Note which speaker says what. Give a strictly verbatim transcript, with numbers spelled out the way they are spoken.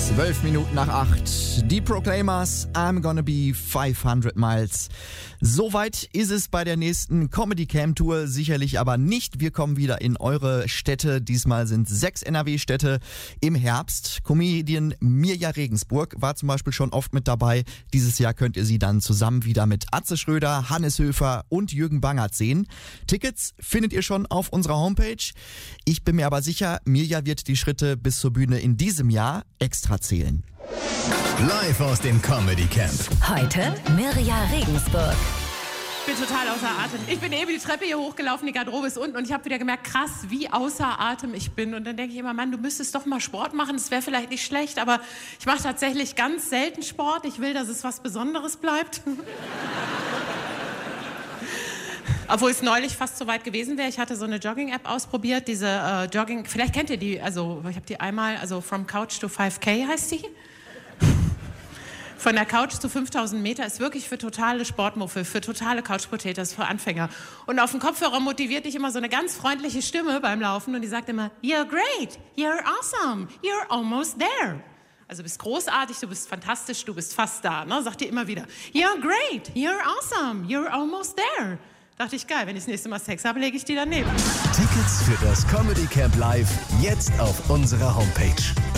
Speaker 1: Zwölf Minuten nach acht. Die Proclaimers, I'm gonna be fünfhundert Miles. Soweit ist es bei der nächsten Comedy Camp Tour sicherlich aber nicht. Wir kommen wieder in eure Städte. Diesmal sind sechs N R W-Städte im Herbst. Comedian Mirja Regensburg war zum Beispiel schon oft mit dabei. Dieses Jahr könnt ihr sie dann zusammen wieder mit Atze Schröder, Hannes Höfer und Jürgen Bangert sehen. Tickets findet ihr schon auf unserer Homepage. Ich bin mir aber sicher, Mirja wird die Schritte bis zur Bühne in diesem Jahr extra zählen.
Speaker 2: Live aus dem Comedy Camp.
Speaker 3: Heute Mirja Regensburg.
Speaker 4: Ich bin total außer Atem. Ich bin eben die Treppe hier hochgelaufen, die Garderobe ist unten und ich habe wieder gemerkt, krass, wie außer Atem ich bin. Und dann denke ich immer, Mann, du müsstest doch mal Sport machen, das wäre vielleicht nicht schlecht, aber ich mache tatsächlich ganz selten Sport. Ich will, dass es was Besonderes bleibt. Obwohl es neulich fast so weit gewesen wäre. Ich hatte so eine Jogging-App ausprobiert, diese äh, Jogging, vielleicht kennt ihr die, also ich habe die einmal, also From Couch to five K heißt die. Von der Couch zu fünftausend Meter ist wirklich für totale Sportmuffel, für totale Couch-Potatoes, für Anfänger. Und auf dem Kopfhörer motiviert dich immer so eine ganz freundliche Stimme beim Laufen und die sagt immer, you're great, you're awesome, you're almost there. Also du bist großartig, du bist fantastisch, du bist fast da, ne? Sagt dir immer wieder, you're great, you're awesome, you're almost there. Dachte ich, geil, wenn ich das nächste Mal Sex habe, lege ich die daneben.
Speaker 2: Tickets für das Comedy Camp Live jetzt auf unserer Homepage.